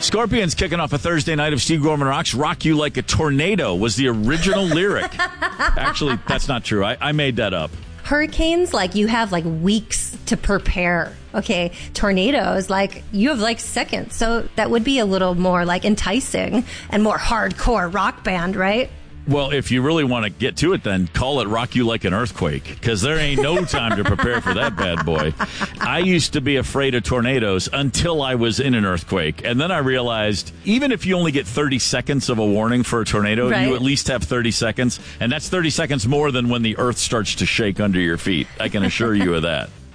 Scorpions kicking off a Thursday night of Steve Gorman Rocks. Rock You Like a Tornado was the original lyric. Actually, that's not true. I made that up. Hurricanes, like, you have, like, weeks to prepare. Okay, tornadoes, like, you have, like, seconds. So that would be a little more, like, enticing and more hardcore rock band, right? Well, if you really want to get to it, then call it Rock You Like an Earthquake, because there ain't no time to prepare for that bad boy. I used to be afraid of tornadoes until I was in an earthquake. And then I realized even if you only get 30 seconds of a warning for a tornado, right, you at least have 30 seconds. And that's 30 seconds more than when the earth starts to shake under your feet. I can assure you of that.